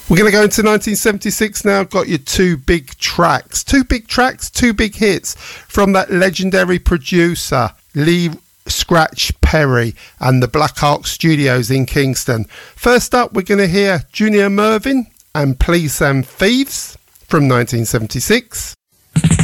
We're going to go into 1976 now. Got your two big tracks, two big hits from that legendary producer, Lee Scratch Perry and the Black Ark Studios in Kingston. First up, we're going to hear Junior Murvin and Please Sam Thieves from 1976.